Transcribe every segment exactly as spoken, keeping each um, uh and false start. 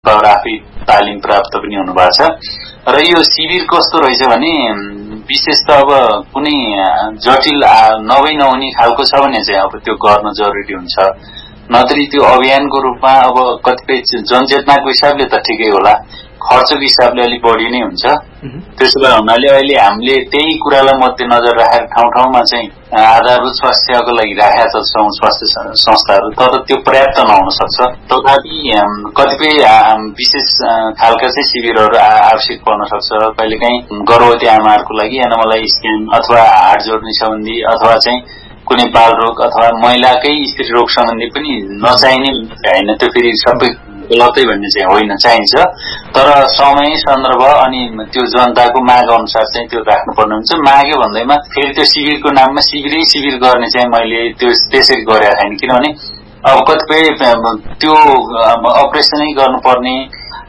आफै तालिम प्राप्त पनि हुनुभएको छ। र यो शिविर कस्तो रहेछ भने विशेष त अब कुनै जटिल नभई नहुने खालको छ भने चाहिँ अब त्यो गर्न जरुरी हुन्छ, नत्र त्यो अभियानको रूपमा अब कतिपय जनचेतनाको हिसाबले त ठिकै होला, खर्चको हिसाबले अलिक बढी नै हुन्छ। त्यसो भए हुनाले अहिले हामीले त्यही कुरालाई मध्यनजर राखेर ठाउँ ठाउँमा चाहिँ आधारभूत स्वास्थ्यको लागि राखेका छौँ स्वास्थ्य संस्थाहरू, तर त्यो पर्याप्त नहुन सक्छ। तथापि कतिपय विशेष खालका चाहिँ शिविरहरू आवश्यक पर्न सक्छ। कहिलेकाहीँ गर्भवती आमाहरूको लागि एनएमएलआई स्क्यान अथवा हार्ट जोड्ने सम्बन्धी अथवा चाहिँ कुनै बाल रोग अथवा महिलाकै स्त्री रोग सम्बन्धी पनि नचाहिने होइन, त्यो फेरि सबै उपलब्धै भन्ने चाहिँ होइन, चाहिन्छ। तर समय सन्दर्भ अनि त्यो जनताको माग अनुसार चाहिँ त्यो राख्नुपर्ने हुन्छ। माग्यो भन्दैमा फेरि त्यो शिविरको नाममा शिविरै शिविर गर्ने चाहिँ मैले त्यो त्यसरी गरेको छैन, किनभने अब कतिपय त्यो अपरेसनै गर्नुपर्ने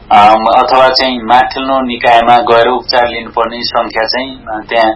अथवा चाहिँ माथिल्लो निकायमा गएर उपचार लिनुपर्ने संख्या चाहिँ त्यहाँ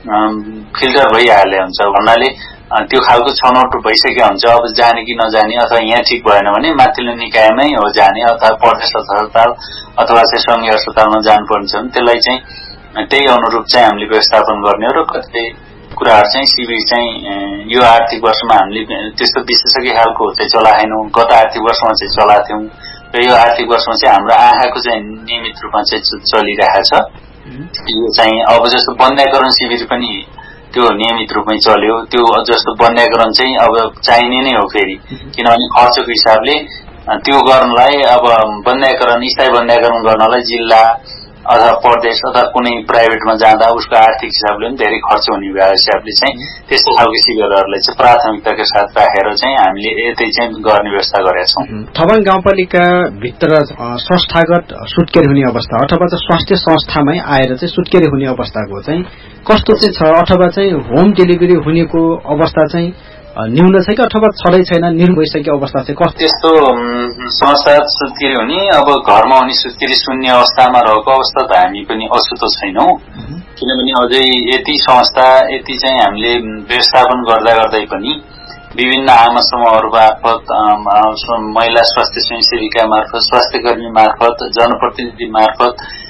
फिल्टर भइहाले हुन्छ भन्नाले त्यो खालको छनौट भइसकेको हुन्छ। अब जाने कि नजाने अथवा यहाँ ठिक भएन भने माथिल्लो निकायमै हो जाने, अथवा प्रदेश अस्पताल अथवा चाहिँ सङ्घीय अस्पतालमा जानुपर्ने छ भने त्यसलाई चाहिँ त्यही अनुरूप चाहिँ हामीले व्यवस्थापन गर्ने हो। र कतिपय कुराहरू चाहिँ शिविर चाहिँ यो आर्थिक वर्षमा हामीले त्यस्तो विशेषज्ञ खालको चाहिँ चलाएनौँ, गत आर्थिक वर्षमा चाहिँ चलाएको थियौँ र यो आर्थिक वर्षमा चाहिँ हाम्रो आँखाको चाहिँ नियमित रूपमा चाहिँ चलिरहेको छ। यो चाहिँ अब जस्तो वन्ध्याकरण शिविर पनि त्यो नियमित रूपमै चल्यो। त्यो जस्तो वन्ध्याकरण चाहिँ अब चाहिने नै हो फेरि, किनभने खर्चको हिसाबले त्यो गर्नलाई अब वन्ध्याकरण स्थायी वन्ध्याकरण गर्नलाई जिल्ला अथवा प्रदेश अथवा कुनै प्राइभेटमा जाँदा उसको आर्थिक हिसाबले पनि धेरै खर्च हुने भए हिसाबले चाहिँ त्यस्तो खालको शिविरहरूलाई चाहिँ प्राथमिकताका साथ राखेर चाहिँ हामीले यतै चाहिँ गर्ने व्यवस्था गरेका छौँ। थबाङ गाउँपालिका भित्र संस्थागत सुत्केरी हुने अवस्था अथवा चाहिँ स्वास्थ्य संस्थामै आएर चाहिँ सुत्केरी हुने अवस्थाको चाहिँ कस्तो चाहिँ छ, अथवा चाहिँ होम डेलिभरी हुनेको अवस्था चाहिँ न्यून छ कि अथवा छँदै छैन, निर्भर भइसकेको अवस्था चाहिँ कस्तो? त्यस्तो संस्थागत सुत्केरी हुने अब घरमा हुने सुत्केरी शून्य अवस्थामा रहेको अवस्था त हामी पनि अछुतो छैनौँ, किनभने अझै यति संस्था यति चाहिँ हामीले व्यवस्थापन गर्दा गर्दै पनि विभिन्न आमा समूहहरू मार्फत, महिला स्वास्थ्य स्वयंसेविका मार्फत, स्वास्थ्य कर्मी मार्फत, जनप्रतिनिधि मार्फत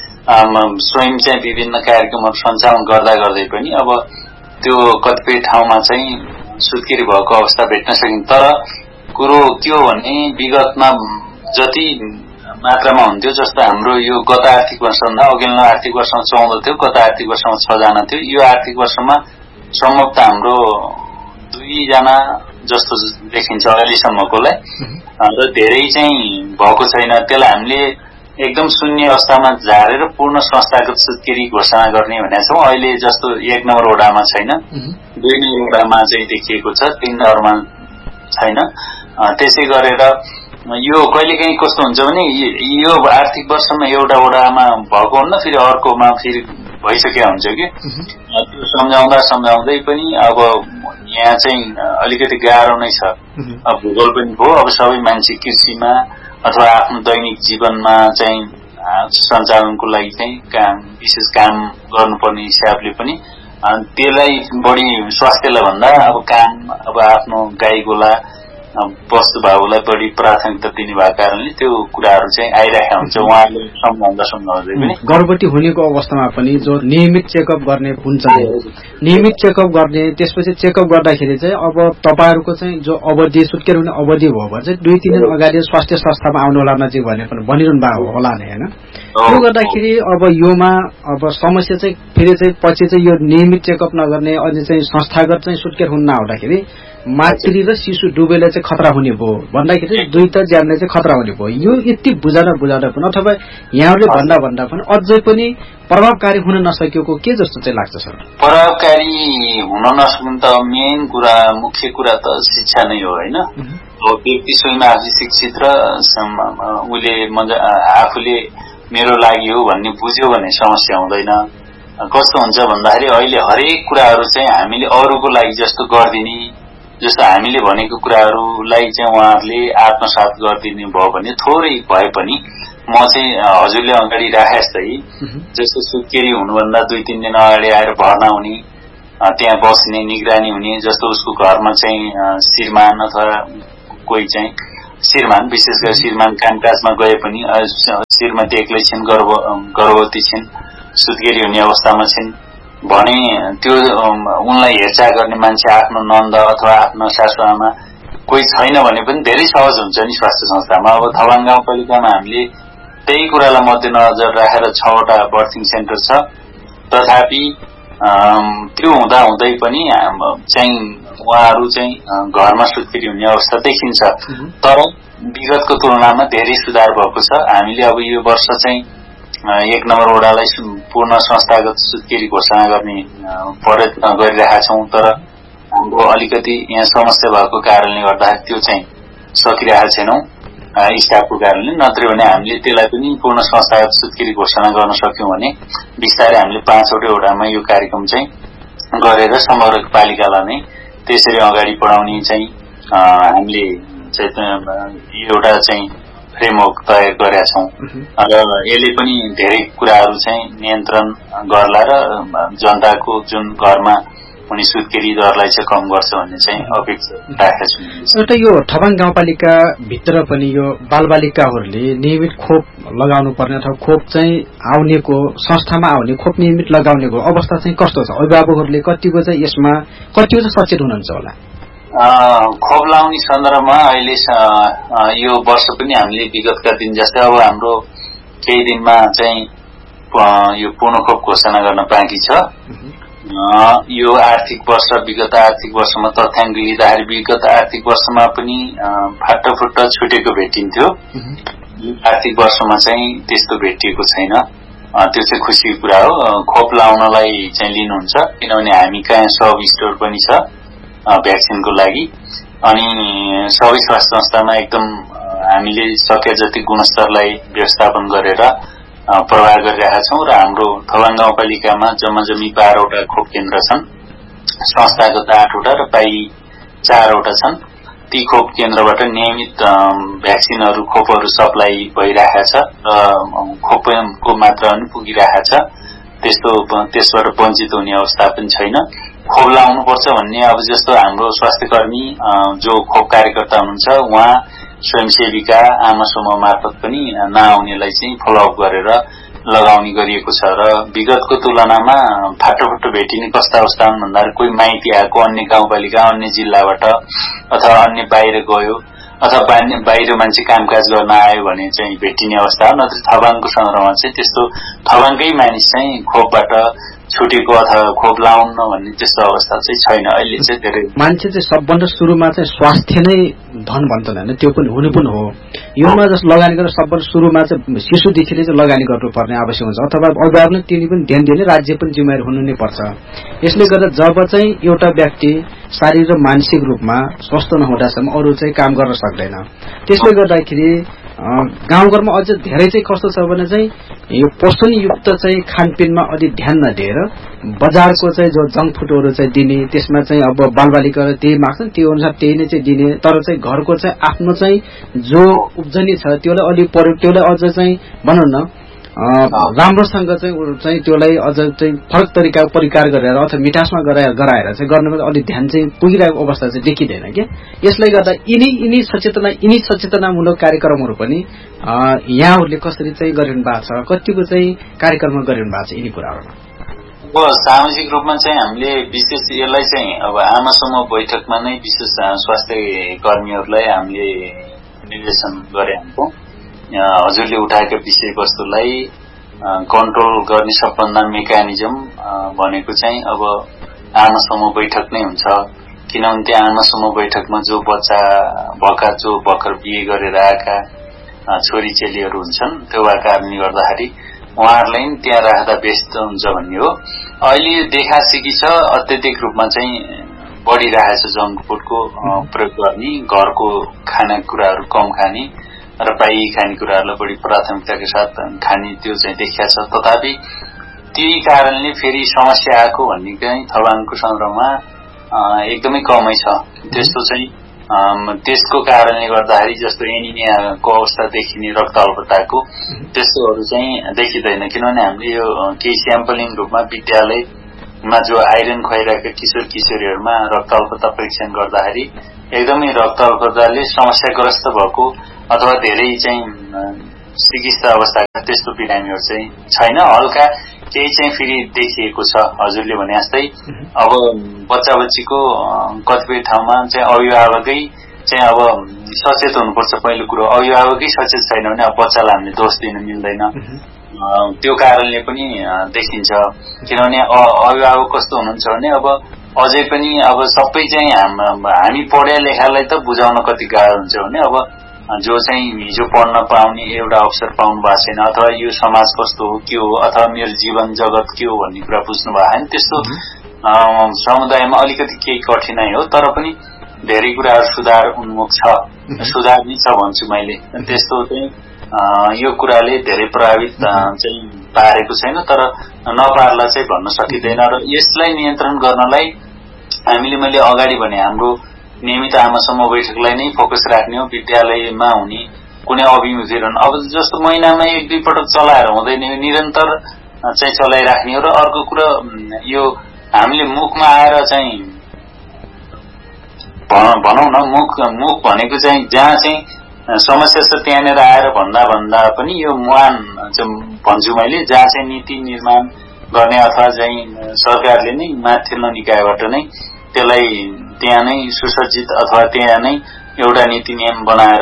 स्वयं चाहिँ विभिन्न कार्यक्रमहरू सञ्चालन गर्दा गर्दै पनि अब त्यो कतिपय ठाउँमा चाहिँ सुत्केरी भएको अवस्था भेट्न सकिन्छ। तर कुरो के हो भने विगतमा जति मात्रामा हुन्थ्यो, जस्तो हाम्रो यो गत आर्थिक वर्षभन्दा अघिल्लो आर्थिक वर्षमा चौध थियो, गत आर्थिक वर्षमा छजना थियो, यो आर्थिक वर्षमा सम्भवतः हाम्रो दुईजना जस्तो देखिन्छ अहिलेसम्मकोलाई, र धेरै चाहिँ भएको छैन। त्यसलाई हामीले एकदम शून्य अवस्थामा झारेर पूर्ण संस्थागत सुत्केरी घोषणा गर्ने भनेका छौँ। अहिले जस्तो एक नम्बर वडामा छैन, दुई नम्बर वडामा चाहिँ देखिएको छ, तीन नम्बरमा छैन। त्यसै गरेर यो कहिलेकाहीँ कस्तो हुन्छ भने यो आर्थिक वर्षमा एउटा वडामा भएको हुन्न, फेरि अर्कोमा फेरि भइसकेको हुन्छ कि त्यो सम्झाउँदा सम्झाउँदै पनि अब यहाँ चाहिँ अलिकति गाह्रो नै छ। अब भूगोल पनि भयो, अब सबै मान्छे कृषिमा अथवा आफ्नो दैनिक जीवनमा चाहिँ सञ्चालनको लागि चाहिँ काम विशेष काम गर्नुपर्ने हिसाबले पनि त्यसलाई बढी स्वास्थ्यलाई भन्दा अब काम अब आफ्नो गाई गोला पशु भाउलाई बढी प्राथमिकता दिने भएको कारणले त्यो कुराहरू चाहिँ आइरहेका हुन्छ। उहाँहरूले सम्झाउँदा सम्झाउँदै पनि गर्भवती हुनेको अवस्थामा पनि जो नियमित चेकअप गर्ने हुन्छ, नियमित चेकअप गर्ने, त्यसपछि चेकअप गर्दाखेरि चाहिँ अब तपाईँहरूको चाहिँ जो अवधि सुत्केरी हुने अवधि भयो भने चाहिँ दुई तीन दिन अगाडि स्वास्थ्य संस्थामा आउनु होला नजिक भने पनि भनिरहनु भएको होला नि होइन? त्यो गर्दाखेरि अब योमा अब समस्या चाहिँ फेरि चाहिँ पछि चाहिँ यो नियमित चेकअप नगर्ने अनि चाहिँ संस्थागत चाहिँ सुत्केरी हुन नआउँदाखेरि मातृ र शिशु डुबेलाई चाहिँ खतरा हुने भयो भन्दाखेरि दुईटा ज्यानलाई चाहिँ खतरा हुने भयो। यो यति बुझाउन बुझाउँदा पनि अथवा यहाँहरूले भन्दा भन्दा पनि अझै पनि प्रभावकारी हुन नसकेको के जस्तो चाहिँ लाग्छ सर? प्रभावकारी हुन नसक्नु त मेन कुरा मुख्य कुरा त शिक्षा नै हो होइन? व्यक्ति स्वयं आफै शिक्षित र उसले आफूले मेरो लागि हो भन्ने बुझ्यो भने समस्या हुँदैन। कस्तो हुन्छ भन्दाखेरि अहिले हरेक कुराहरू चाहिँ हामीले अरूको लागि जस्तो गरिदिने, जस्तो हामीले भनेको कुराहरूलाई चाहिँ उहाँहरूले आत्मसात गरिदिने भयो भने थोरै भए पनि म चाहिँ हजुरले अगाडि राखे जस्तै जस्तो सुत्केरी हुनुभन्दा दुई तीन दिन अगाडि आएर भर्ना हुने, त्यहाँ बस्ने, निगरानी हुने, जस्तो उसको घरमा चाहिँ श्रीमान अथवा कोही चाहिँ श्रीमान विशेष गरी श्रीमान कामकाजमा गए पनि श्रीमती एक्लै छिन्, गर्भवती छिन्, सुत्केरी हुने अवस्थामा छिन् भने त्यो उनलाई हेरचाह गर्ने मान्छे आफ्नो नन्द अथवा आफ्नो सासुआमा कोही छैन भने पनि धेरै सहज हुन्छ नि स्वास्थ्य संस्थामा। अब थवाङ गाउँपालिकामा हामीले त्यही कुरालाई मध्यनजर राखेर छवटा बर्थिङ सेन्टर छ, तथापि त्यो हुँदा हुँदै पनि चाहिँ उहाँहरू चाहिँ घरमा सुत्केरी हुने अवस्था देखिन्छ। तर विगतको तुलनामा धेरै सुधार भएको छ। हामीले अब यो वर्ष चाहिँ एक नम्बर वडालाई पूर्ण संस्थागत सुत्केरी घोषणा गर्ने प्रयत्न गरिरहेका छौँ, तर हाम्रो अलिकति यहाँ समस्या भएको कारणले गर्दाखेरि त्यो चाहिँ सकिरहेका छैनौँ स्टाफको कारणले। नत्र भने हामीले त्यसलाई पनि पूर्ण संस्थागत सुत्केरी घोषणा गर्न सक्यौँ भने बिस्तारै हामीले पाँचवटै वडामा यो कार्यक्रम चाहिँ गरेर समग्र पालिकालाई नै त्यसरी अगाडि बढाउने चाहिँ हामीले एउटा चाहिँ फ्रेमवर्क तयार गरेका छौँ र यसले पनि धेरै कुराहरू चाहिँ नियन्त्रण गर्ला र जनताको जुन घरमा हुने सुत्केरी दरलाई चाहिँ कम गर्छ भन्ने चाहिँ अपेक्षा राखेका छौँ। एउटा यो थवाङ गाउँपालिका भित्र पनि यो बालबालिकाहरूले नियमित खोप लगाउनु पर्ने अथवा खोप चाहिँ आउनेको संस्थामा आउने खोप नियमित लगाउनेको अवस्था चाहिँ कस्तो छ? अभिभावकहरूले कतिको चाहिँ यसमा कतिको चाहिँ सचेत हुनुहुन्छ होला? खोप लाउने सन्दर्भमा अहिले यो वर्ष पनि हामीले विगतका दिन जस्तै अब हाम्रो केही दिनमा चाहिँ यो पूर्ण खोप घोषणा गर्न बाँकी छ। यो आर्थिक वर्ष विगत आर्थिक वर्षमा तथ्याङ्क लिँदाखेरि विगत आर्थिक वर्षमा पनि फाटोफुट्ट छुटेको भेटिन्थ्यो। आर्थिक वर्षमा चाहिँ त्यस्तो भेटिएको छैन। त्यो चाहिँ खुसीको कुरा हो। खोप लाउनलाई चाहिँ लिनुहुन्छ किनभने हामी कहाँ सब स्टोर पनि छ भ्याक्सिनको लागि, अनि सबै स्वास्थ्य संस्थामा एकदम हामीले सके जति गुणस्तरलाई व्यवस्थापन गरेर प्रवाह गरिरहेका छौँ र हाम्रो थवाङ गाउँपालिकामा जम्मा जम्मी बाह्रवटा खोप केन्द्र छन्, संस्थागत आठवटा र पाइ चारवटा छन्। ती खोप केन्द्रबाट नियमित भ्याक्सिनहरू खोपहरू सप्लाई भइरहेको छ र खोपको मात्रा पनि पुगिरहेको छ। त्यस्तो त्यसबाट वञ्चित हुने अवस्था पनि छैन। खोप लाउनुपर्छ भन्ने अब जस्तो हाम्रो स्वास्थ्यकर्मी जो खोप कार्यकर्ता हुनुहुन्छ उहाँ स्वयंसेविका आमा समूह मार्फत पनि नआउनेलाई चाहिँ फलोअप गरेर लगाउने गरिएको छ र विगतको तुलनामा फाटोफुट्टो भेटिने कस्ता अवस्था भन्दा कोही माइती आएको अन्य गाउँपालिका अन्य जिल्लाबाट अथवा अन्य बाहिर गयो अथवा बाहिर मान्छे कामकाज गर्न आयो भने चाहिँ भेटिने अवस्था हो। नत्र थवाङको सन्दर्भमा चाहिँ त्यस्तो थवाङकै मानिस चाहिँ खोपबाट छुटेको अथवा खोप लाउन भन्ने त्यस्तो अवस्था चाहिँ छैन। अहिले चाहिँ धेरै मान्छे चाहिँ सबभन्दा सुरुमा चाहिँ स्वास्थ्य नै धन भन्छन् होइन, त्यो पनि हुनु पनि हो। योमा जस्तो लगानी गरेर सबभन्दा सुरुमा चाहिँ शिशुदेखिले चाहिँ लगानी गर्नुपर्ने आवश्यक हुन्छ अथवा अभिभावकले तिनी पनि ध्यान दिने राज्य पनि जिम्मेवारी हुनु नै पर्छ। यसले गर्दा जब चाहिँ एउटा व्यक्ति शारीरिक र मानसिक रूपमा स्वस्थ नहुँदासम्म अरू चाहिँ काम गर्न सक्दैन। त्यसले गर्दाखेरि गाउँघरमा अझ धेरै चाहिँ कस्तो छ भने चाहिँ यो पोषणयुक्त चाहिँ खानपिनमा अलि ध्यान नदिएर बजारको चाहिँ जो जङ्क फुडहरू चाहिँ दिने, त्यसमा चाहिँ अब बालबालिकाले त्यही माग्छन् त्यो अनुसार त्यही नै चाहिँ दिने, तर चाहिँ घरको चाहिँ आफ्नो चाहिँ जो उब्जनी छ त्यसलाई अलि त्यसलाई अझ चाहिँ भनौँ न राम्रोसँग चाहिँ चाहिँ त्यसलाई अझ चाहिँ फरक तरिकाको परिकार गरेर अथवा मिठासमा गराएर गराएर चाहिँ गर्नमा अलिक ध्यान चाहिँ पुगिरहेको अवस्था चाहिँ देखिँदैन क्या। यसले गर्दा यिनी यिनी सचेतना यिनी सचेतनामूलक कार्यक्रमहरू पनि यहाँहरूले कसरी चाहिँ गरिनु भएको छ, कतिको चाहिँ कार्यक्रम गरिनु भएको छ यिनी कुराहरूमा? अब सामाजिक रूपमा चाहिँ हामीले विशेष यसलाई चाहिँ अब आमा समूह बैठकमा नै विशेष स्वास्थ्य कर्मीहरूलाई हामीले निर्देशन गरे छौँ। हजुरले उठाएका विषयवस्तुलाई कन्ट्रोल गर्ने सबभन्दा मेकानिजम भनेको चाहिँ अब आमा समूह बैठक नै हुन्छ। किनभने त्यो आमा समूह बैठकमा जो बच्चा भएका जो भर्खर बिहे गरेर आएका छोरी चेलीहरू हुन्छन् त्यो भए कारणले गर्दाखेरि उहाँहरूलाई त्यहाँ राख्दा व्यस्त हुन्छ भन्ने हो। अहिले देखासेकी छ अत्यधिक रूपमा चाहिँ बढिरहेछ जङ्क फुडको प्रयोग गर्ने, घरको खानेकुराहरू कम खाने र बाहिरी खानेकुराहरूलाई बढी प्राथमिकताका साथ खाने त्यो चाहिँ देखिया छ। तथापि त्यही कारणले फेरि समस्या आएको भन्ने चाहिँ थवाङको सन्दर्भमा एकदमै कमै छ। त्यस्तो चाहिँ त्यसको कारणले गर्दाखेरि जस्तो एनिमियाको अवस्था देखिने रक्त अल्पताको त्यस्तोहरू चाहिँ देखिँदैन। किनभने हामीले यो केही स्याम्पलिङ रूपमा विद्यालयमा जो आइरन खुवाइरहेका किशोर किशोरीहरूमा रक्त अल्पता परीक्षण गर्दाखेरि एकदमै रक्त अल्पताले समस्याग्रस्त भएको अथवा धेरै चाहिँ चिकित्सा अवस्थाका त्यस्तो बिरामीहरू चाहिँ छैन। हल्का केही चाहिँ फेरि देखिएको छ हजुरले भने जस्तै। अब बच्चा बच्चीको कतिपय ठाउँमा चाहिँ अभिभावकै चाहिँ अब सचेत हुनुपर्छ। पहिलो कुरो अभिभावकै सचेत छैन भने अब बच्चालाई हामीले दोष दिन मिल्दैन। त्यो कारणले पनि देखिन्छ। किनभने अभिभावक कस्तो हुनुहुन्छ भने अब अझै पनि अब सबै चाहिँ हामी पढ्या लेखालाई त बुझाउन कति गाह्रो हुन्छ भने अब जो चाहिँ हिजो पढ्न पाउने एउटा अवसर पाउनु भएको छैन अथवा यो समाज कस्तो हो के हो अथवा मेरो जीवन जगत के हो भन्ने कुरा बुझ्नु भएको छैन। त्यस्तो समुदायमा अलिकति केही कठिनाइ हो, तर पनि धेरै कुराहरू सुधार उन्मुख छ, सुधार नै छ भन्छु मैले। त्यस्तो चाहिँ यो कुराले धेरै प्रभावित चाहिँ पारेको छैन, तर नपार्ला चाहिँ भन्न सकिँदैन। र यसलाई नियन्त्रण गर्नलाई हामीले मैले अगाडि भने हाम्रो नियमित आमा समूह बैठकलाई नै फोकस राख्ने हो। विद्यालयमा हुने कुनै अभिमुखीकरण अब जस्तो महिनामा एक दुई पटक चलाएर हुँदैन, यो निरन्तर चाहिँ चलाइराख्ने हो। र अर्को कुरा यो हामीले मुखमा आएर चाहिँ भनौँ न मुख मुख भनेको चाहिँ जहाँ चाहिँ समस्या छ त्यहाँनिर आएर भन्दा भन्दा पनि यो मुहान भन्छु मैले, जहाँ चाहिँ नीति निर्माण गर्ने अथवा चाहिँ सरकारले नै माथिल्लो निकायबाट नै त्यसलाई त्यहाँ नै सुसज्जित अथवा त्यहाँ नै एउटा नीति नियम बनाएर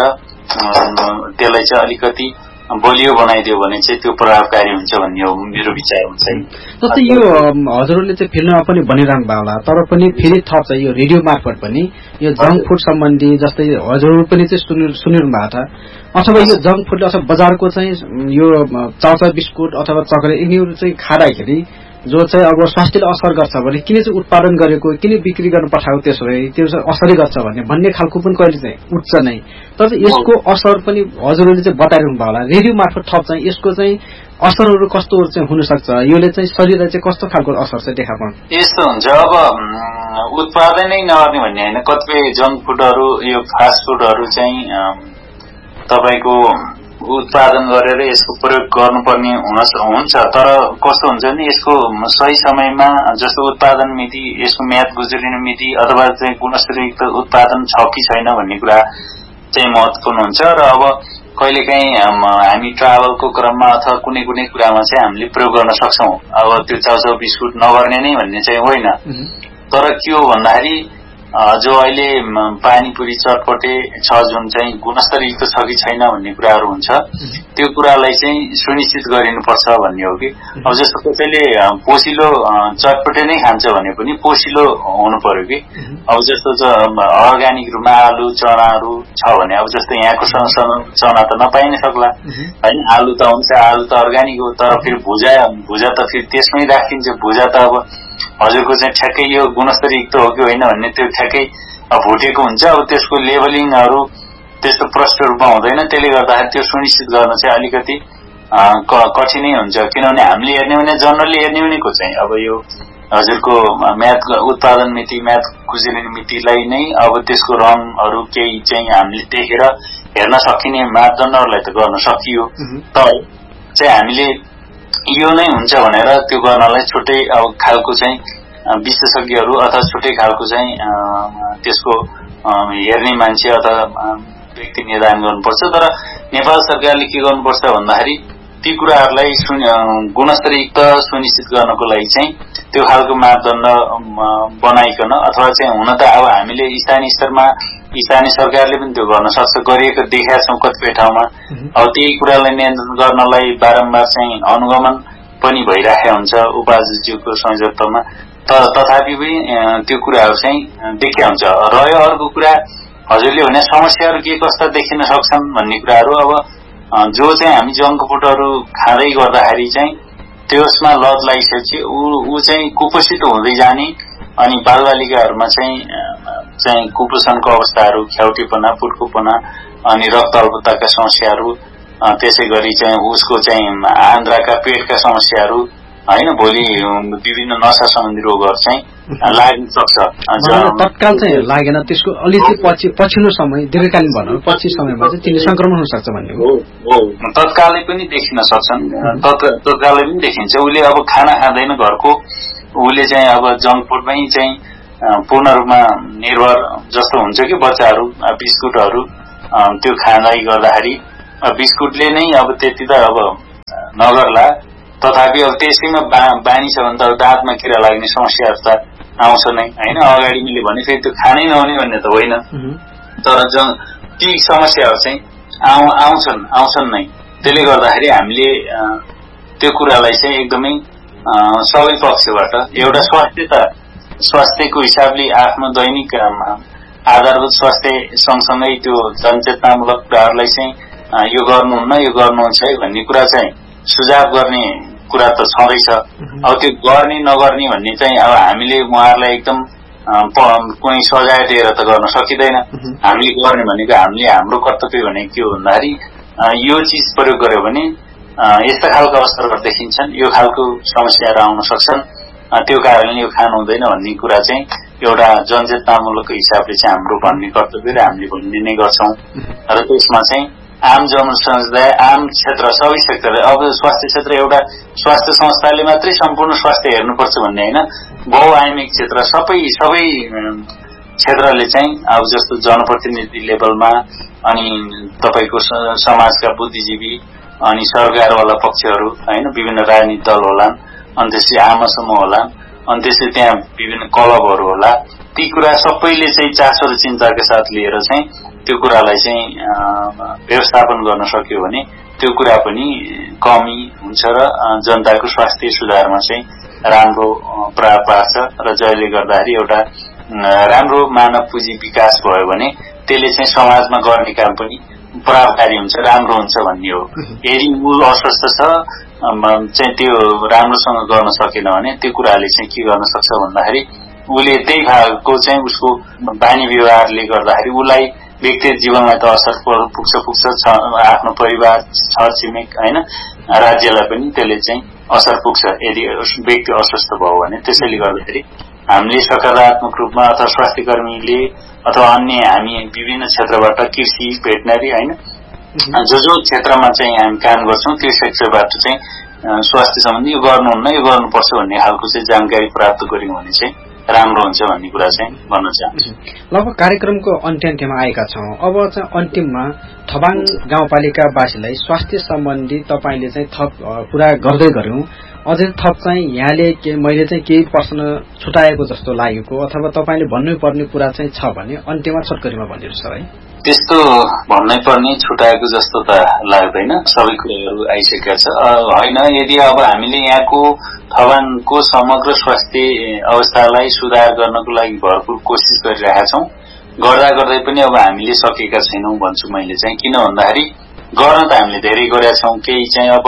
त्यसलाई चाहिँ अलिकति बलियो बनाइदियो भने चाहिँ त्यो प्रभावकारी हुन्छ भन्ने हो मेरो विचार हुन्छ। जस्तै यो हजुरहरूले चाहिँ फिल्ममा पनि भनिरहनु भयो होला, तर पनि फेरि थप चाहिँ यो रेडियो मार्फत पनि यो जङ्क फुड सम्बन्धी जस्तै हजुरहरू पनि चाहिँ सुनिरहनु भएको छ अथवा यो जङ्क फुडले अथवा बजारको चाहिँ यो चाउचा बिस्कुट अथवा चकलेट यिनीहरू चाहिँ खाँदाखेरि जो चाहिँ अब स्वास्थ्यले असर गर्छ भने किन चाहिँ उत्पादन गरेको किन बिक्री गर्न पठाएको त्यसो भए त्यो चाहिँ असरै गर्छ भन्ने भन्ने खालको पनि कहिले चाहिँ उठ्छ नै। तर यसको असर पनि हजुरहरूले चाहिँ बताइरहनु भयो होला रेडियो मार्फत थप चाहिँ यसको चाहिँ असरहरू कस्तो चाहिँ हुन सक्छ, योले चाहिँ शरीरलाई चाहिँ कस्तो खालको असर चाहिँ देखा पर्छ? यस्तो हुन्छ अब उत्पादनै नगर्ने भन्ने होइन, कतिपय जङ्क फुडहरू यो फास्ट फुडहरू चाहिँ तपाईँको उत्पादन गरेर यसको प्रयोग गर्नुपर्ने हुन्छ। तर कस्तो हुन्छ भने यसको सही समयमा जस्तो उत्पादन मिति यसको म्याद गुज्रिने मिति अथवा चाहिँ गुणस्तरयुक्त उत्पादन छ कि छैन भन्ने कुरा चाहिँ महत्वपूर्ण हुन्छ। र अब कहिलेकाहीँ हामी ट्राभलको क्रममा अथवा कुनै कुनै कुरामा चाहिँ हामीले प्रयोग गर्न सक्छौँ। अब त्यो चाउचाउ बिस्कुट नगर्ने नै भन्ने चाहिँ होइन, तर के हो भन्दाखेरि जो अहिले पानीपुरी चटपटे छ जुन चाहिँ गुणस्तरयुक्त छ कि छैन भन्ने कुराहरू हुन्छ, त्यो कुरालाई चाहिँ सुनिश्चित गरिनुपर्छ भन्ने हो कि। अब जस्तो कसैले पोसिलो चटपटे नै खान्छ भने पनि पोसिलो हुनु पर्यो कि। अब जस्तो अर्ग्यानिक रूपमा आलु चनाहरू छ भने अब जस्तो यहाँको चना त नपाइ नै सक्ला होइन, आलु त हुन्छ, आलु त अर्ग्यानिक हो, तर फेरि भुजा भुजा त फेरि त्यसमै राखिन्छ। भुजा त अब हजुरको चाहिँ ठ्याक्कै यो गुणस्तरयुक्त हो कि होइन भन्ने त्यो ठ्याक्कै भुटेको हुन्छ। अब त्यसको लेबलिङहरू त्यस्तो प्रष्ट रूपमा हुँदैन, त्यसले गर्दाखेरि त्यो सुनिश्चित गर्न चाहिँ अलिकति कठिनै हुन्छ। किनभने हामीले हेर्ने भने जनरली हेर्ने भनेको चाहिँ अब यो हजुरको म्याद उत्पादन मिति म्याद गुज्रिने मितिलाई नै अब त्यसको रङहरू केही चाहिँ हामीले देखेर हेर्न सकिने मापदण्डहरूलाई त गर्न सकियो, तर चाहिँ हामीले यो नै हुन्छ भनेर त्यो गर्नलाई छुट्टै अब खालको चाहिँ विशेषज्ञहरू अथवा छुट्टै खालको चाहिँ त्यसको हेर्ने मान्छे अथवा व्यक्ति निर्धारण गर्नुपर्छ। तर नेपाल सरकारले के गर्नुपर्छ भन्दाखेरि ती कुराहरूलाई गुणस्तरयुक्त सुनिश्चित गर्नको लागि चाहिँ त्यो खालको मापदण्ड बनाइकन अथवा चाहिँ हुन त अब हामीले स्थानीय स्तरमा स्थानीय सरकारले पनि त्यो गर्न सक्छ, गरिएको देखेका छौँ कतिपय ठाउँमा। अब त्यही कुरालाई नियन्त्रण गर्नलाई बारम्बार चाहिँ अनुगमन पनि भइराखेको हुन्छ उपाध्यक्षज्यूको संयोजकत्वमा, तर तथापि पनि त्यो कुराहरू चाहिँ देखिया हुन्छ। रह्यो अर्को कुरा हजुरले भने समस्याहरू के कस्ता देखिन सक्छन् भन्ने कुराहरू, अब जो चाहिँ हामी जङ्क फुडहरू खाँदै गर्दाखेरि चाहिँ त्यसमा लत लागिसकेपछि ऊ ऊ चाहिँ कुपोषित हुँदै जाने अनि बालबालिकाहरूमा चाहिँ चाहिँ कुपोषणको अवस्थाहरू, ख्याउटीपना, पुटकुपना अनि रक्त अल्पताका समस्याहरू, त्यसै गरी चाहिँ उसको चाहिँ आन्द्राका पेटका समस्याहरू होइन, भोलि विभिन्न नशा सम्बन्धी रोगहरू चाहिँ लाग्न सक्छ। तत्काल चाहिँ लागेन, त्यसको अलिकति पछि पछिल्लो समय दीर्घकालीन भनौँ पछि समयमा चाहिँ तिनी संक्रमण हुन सक्छ भन्ने हो। तत्कालै पनि देखिन सक्छन्, तत्कालै पनि देखिन्छ। उसले अब खाना खाँदैन घरको, उसले चाहिँ अब जङ्क फुडमै चाहिँ पूर्ण रूपमा निर्भर जस्तो हुन्छ कि बच्चाहरू बिस्कुटहरू त्यो खाँदै गर्दाखेरि बिस्कुटले नै अब त्यति त अब नगर्ला, तथापि अब त्यसैमा बानी छ भने त दाँतमा किरा लाग्ने समस्याहरू त आउँछ नै होइन। अगाडि मैले भने फेरि त्यो खानै नहुने भन्ने त होइन, तर ती समस्याहरू चाहिँ आउ आउँछन् आउँछन् नै। त्यसले गर्दाखेरि हामीले त्यो कुरालाई चाहिँ एकदमै सबै पक्षबाट एउटा स्वास्थ्य त स्वास्थ्यको हिसाबले आफ्नो दैनिक आधारभूत स्वास्थ्य सँगसँगै त्यो जनचेतनामूलक कुराहरूलाई चाहिँ यो गर्नुहुन्न यो गर्नुहुन्छ है भन्ने कुरा चाहिँ सुझाव गर्ने कुरा त छँदैछ। अब त्यो गर्ने नगर्ने भन्ने चाहिँ अब हामीले उहाँहरूलाई एकदम कुनै सजाय दिएर त गर्न सकिँदैन। हामीले गर्ने भनेको हामीले हाम्रो कर्तव्य भनेको के हो भन्दाखेरि यो चिज प्रयोग गर्यो भने यस्ता खालको अवसरहरू देखिन्छन्, यो खालको समस्याहरू आउन सक्छन्, त्यो कारणले यो खानु हुँदैन भन्ने कुरा चाहिँ एउटा जनचेतनामूलक हिसाबले चाहिँ हाम्रो भन्ने कर्तव्य र हामीले भन्ने नै गर्छौं। र त्यसमा चाहिँ आम जनसमुदाय आम क्षेत्र सबै क्षेत्रले अब स्वास्थ्य क्षेत्र एउटा स्वास्थ्य संस्थाले मात्रै सम्पूर्ण स्वास्थ्य हेर्नुपर्छ भन्ने होइन, बहुआयामिक क्षेत्र सबै सबै क्षेत्रले चाहिँ अब जस्तो जनप्रतिनिधि लेभलमा अनि तपाईको समाजका बुद्धिजीवी अनि सरकारवाला पक्षहरू होइन, विभिन्न राजनीतिक दल होला, अनि त्यसै आमा समूह होला, अनि त्यसै त्यहाँ विभिन्न क्लबहरू होला, ती कुरा सबैले चाहिँ चासो र चिन्ताका साथ लिएर चाहिँ त्यो कुरालाई चाहिँ व्यवस्थापन गर्न सक्यो भने त्यो कुरा पनि कमी हुन्छ र जनताको स्वास्थ्य सुधारमा चाहिँ राम्रो प्रभाव पार्छ र जसले गर्दाखेरि एउटा राम्रो मानव पुँजी विकास भयो भने त्यसले चाहिँ समाजमा गर्ने काम पनि प्रभावकारी हुन्छ, राम्रो हुन्छ भन्ने हो। यदि ऊ अस्वस्थ छ चाहिँ त्यो राम्रोसँग गर्न सकेन भने त्यो कुराले चाहिँ के गर्न सक्छ भन्दाखेरि उसले त्यही भागको चाहिँ उसको बानी व्यवहारले गर्दाखेरि उसलाई व्यक्तिगत जीवनलाई त असर पुग्छ पुग्छ आफ्नो परिवार छर छिमेक होइन, राज्यलाई पनि त्यसले चाहिँ असर पुग्छ यदि व्यक्ति अस्वस्थ भयो भने। त्यसैले गर्दाखेरि हामीले सकारात्मक रूपमा अथवा स्वास्थ्य कर्मीले अथवा अन्य हामी विभिन्न क्षेत्रबाट कृषि भेटनरी होइन जो जो क्षेत्रमा चाहिँ हामी काम गर्छौं त्यो क्षेत्रबाट चाहिँ स्वास्थ्य सम्बन्धी यो गर्नुहुन्न यो गर्नुपर्छ भन्ने खालको चाहिँ जानकारी प्राप्त गर्यौं भने चाहिँ राम्रो हुन्छ भन्ने कुरा चाहिँ भन्न चाहन्छु। लगभग कार्यक्रमको अन्त्य अन्त्यमा आएका छौं। अब चाहिँ अन्तिममा थबाङ गाउँपालिकावासीलाई स्वास्थ्य सम्बन्धी तपाईले चाहिँ थप कुरा गर्दै गर्यौं, अझै थप चाहिँ यहाँले के मैले चाहिँ केही प्रश्न छुटाएको जस्तो लागेको अथवा तपाईले भन्नै पर्ने कुरा चाहिँ छ भने अन्त्यमा छोटकरीमा भनिदिनुस् है। त्यस्तो भन्नै पर्ने छुटाएको जस्तो त लाग्दैन, सबै कुराहरू आइसकेका छ होइन। यदि अब हामीले यहाँको थबाङको समग्र स्वास्थ्य अवस्थालाई सुधार गर्नको लागि भरपूर कोसिस गरिरहेका छौं, गर्दा गर्दै पनि अब हामीले सकेका छैनौं भन्छु मैले चाहिँ। किन भन्दाखेरि गर्न त हामीले धेरै गरेका छौं, केही चाहिँ अब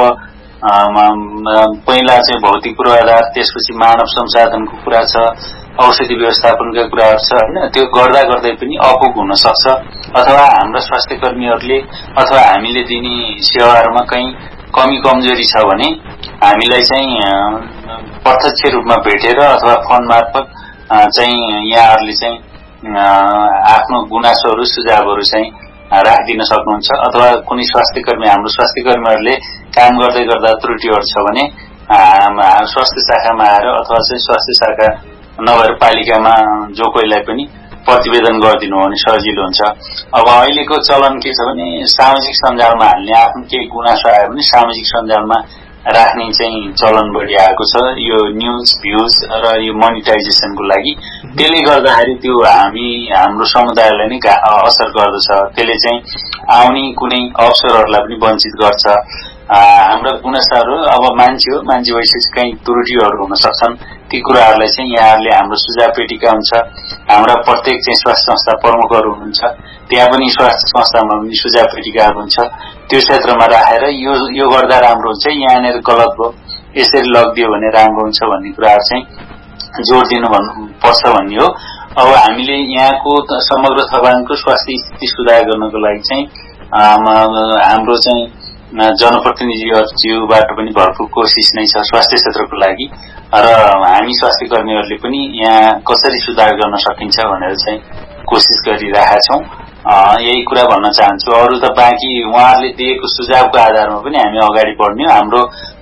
पहिला चाहिँ भौतिक पूर्वाधार, त्यसपछि मानव संसाधनको कुरा छ, औषधि व्यवस्थापनका कुराहरू छ होइन, त्यो गर्दा गर्दै पनि अपुग हुन सक्छ अथवा हाम्रा स्वास्थ्य कर्मीहरूले अथवा हामीले दिने सेवाहरूमा कहीँ कमी कमजोरी छ भने हामीलाई चाहिँ प्रत्यक्ष रूपमा भेटेर अथवा फोन मार्फत चाहिँ यहाँहरूले चाहिँ आफ्नो गुनासोहरू सुझावहरू चाहिँ राखिदिन सक्नुहुन्छ अथवा कुनै स्वास्थ्य कर्मी हाम्रो स्वास्थ्य कर्मीहरूले काम गर्दै गर्दा त्रुटिहरू छ भने स्वास्थ्य शाखामा आएर अथवा चाहिँ स्वास्थ्य शाखा नभएर पालिकामा जो कोहीलाई पनि प्रतिवेदन गरिदिनु भने सजिलो हुन्छ। अब अहिलेको चलन के छ भने सामाजिक सञ्जालमा हाल्ने आफ्नो केही गुनासो आयो भने सामाजिक सञ्जालमा राख्ने चाहिँ चलन बढी आएको छ, यो न्यूज भ्यूज र यो मोनिटाइजेसनको लागि। त्यसले गर्दाखेरि त्यो हामी हाम्रो समुदायलाई नै असर गर्दछ, त्यसले चाहिँ आउने कुनै अवसरहरूलाई पनि वञ्चित गर्छ। हाम्रा गुनासाहरू अब मान्छे हो, मान्छे भइसकेपछि कहीँ त्रुटिहरू हुन सक्छन्, ती कुराहरूलाई चाहिँ यहाँहरूले हाम्रो सुझाव पेटिका हुन्छ, हाम्रा प्रत्येक चाहिँ स्वास्थ्य संस्था प्रमुखहरू हुनुहुन्छ, त्यहाँ पनि स्वास्थ्य संस्थामा पनि सुझाव पेटिकाहरू हुन्छ, त्यो क्षेत्रमा राखेर यो यो गर्दा राम्रो हुन्छ, यहाँनिर गलत भयो यसरी लगिदियो भने राम्रो हुन्छ भन्ने कुराहरू चाहिँ जोड दिनु पर्छ भन्ने हो। अब हामीले यहाँको समग्र थबाङको स्वास्थ्य स्थिति सुधार गर्नको लागि चाहिँ हाम्रो चाहिँ जनप्रतिनिधिज्यूबाट पनि भरपूर कोसिस नै छ स्वास्थ्य क्षेत्रको लागि र हामी स्वास्थ्य कर्मीहरूले पनि यहाँ कसरी सुधार गर्न सकिन्छ भनेर चाहिँ कोसिस गरिरहेका छौं। यही कुरा भन्न चाहन्छु। अरु त बाँकी उहाँहरूले दिएको सुझावको आधारमा पनि हामी अगाडि बढ्ने, हाम्रो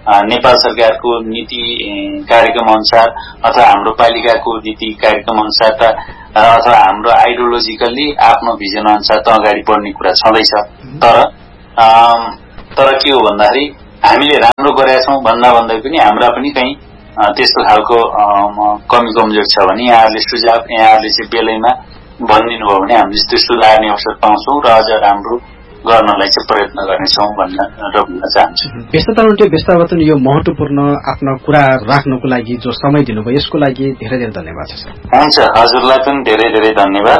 नेपाल सरकारको नीति कार्यक्रम अनुसार अथवा हाम्रो पालिकाको नीति कार्यक्रम अनुसार त अथवा हाम्रो आइडियोलोजिकल्ली आफ्नो भिजन अनुसार त अगाडि बढ्ने कुरा छँदैछ। तर तर के हो भन्दाखेरि हामीले राम्रो गरेका छौँ भन्दा भन्दै पनि हाम्रा पनि कहीँ त्यस्तो खालको कमी कमजोर छ भने यहाँहरूले सुझाव यहाँहरूले चाहिँ बेलैमा भनिदिनु भयो भने हामीले त्यो सुधार्ने अवसर पाउँछौँ र अझ राम्रो गर्नलाई चाहिँ प्रयत्न गर्नेछौँ भन्न र भन्न चाहन्छु। व्यस्तता व्यस्तावतन यो महत्वपूर्ण आफ्नो कुरा राख्नको लागि जो समय दिनुभयो यसको लागि धेरै धेरै धन्यवाद छ सर। हुन्छ, हजुरलाई पनि धेरै धेरै धन्यवाद।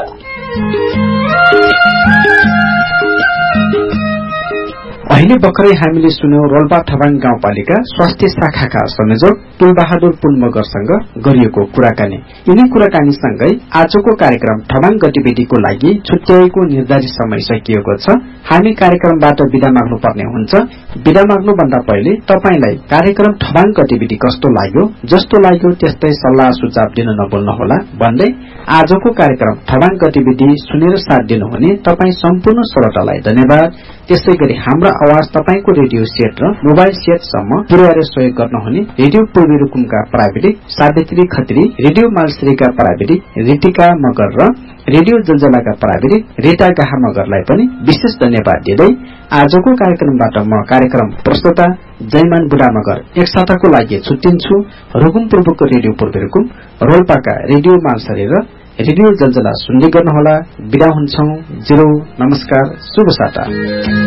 अहिले भर्खरै हामीले सुन्यौं रोल्पा ठबाङ गाउँपालिका स्वास्थ्य शाखाका संयोजक तुलबहादुर पुन मगरसँग गरिएको कुराकानी। यिनी कुराकानीसँगै आजको कार्यक्रम ठबाङ गतिविधिको लागि छुट्याएको निर्धारित समय सकिएको छ। हामी कार्यक्रमबाट बिदा माग्नुपर्ने हुन्छ। बिदा माग्नुभन्दा पहिले तपाईलाई कार्यक्रम ठबाङ गतिविधि कस्तो लाग्यो, जस्तो लाग्यो त्यस्तै सल्लाह सुझाव दिन नभुल्नुहोला भन्दै आजको कार्यक्रम ठबाङ गतिविधि सुनेर साथ दिनुहुने तपाई सम्पूर्ण श्रोतालाई धन्यवाद। त्यसै गरी हाम्रो आवाज तपाईको रेडियो सेट र मोबाइल सेटसम्म पुर्याएर सहयोग गर्नुहुने रेडियो पूर्वी रुकुमका प्राविधिक सावित्री खत्री, रेडियो मालश्रीका प्राविधिक रितिका मगर र रेडियो जलजलाका प्राविधिक रिता गाहा मगरलाई पनि विशेष धन्यवाद दिँदै आजको कार्यक्रमबाट म कार्यक्रम प्रस्तुता जयमान बुढा मगर एक साताको लागि छुट्टिन्छु। रुकुम पूर्वको रेडियो पूर्वी रुकुम, रोल्पाका रेडियो मालसरी र रेडियो जलजला सुन्दै गर्नुहोला। बिदा हुन्छौं। जिरो नमस्कार, शुभ साता।